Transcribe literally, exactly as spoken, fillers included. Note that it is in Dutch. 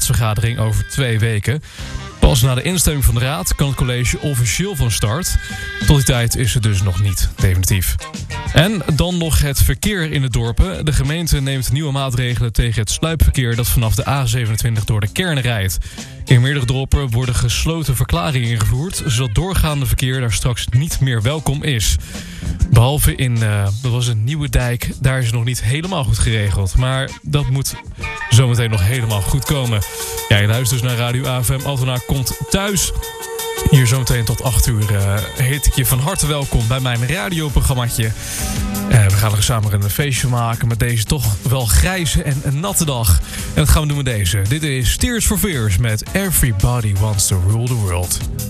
raadsvergadering over twee weken. Pas na de instemming van de raad kan het college officieel van start. Tot die tijd is het dus nog niet definitief. En dan nog het verkeer in de dorpen. De gemeente neemt nieuwe maatregelen tegen het sluipverkeer dat vanaf de A zevenentwintig door de kern rijdt. In meerdere dorpen worden gesloten verklaringen ingevoerd, zodat doorgaande verkeer daar straks niet meer welkom is. Behalve in, uh, dat was een Nieuwe Dijk, daar is het nog niet helemaal goed geregeld. Maar dat moet zometeen nog helemaal goed komen. Ja, je luistert dus naar Radio A F M. Altona komt thuis. Hier zometeen tot acht uur uh, heet ik je van harte welkom bij mijn radioprogrammaatje. Uh, we gaan er samen een feestje maken met deze toch wel grijze en een natte dag. En dat gaan we doen met deze. Dit is Tears for Fears met Everybody Wants to Rule the World.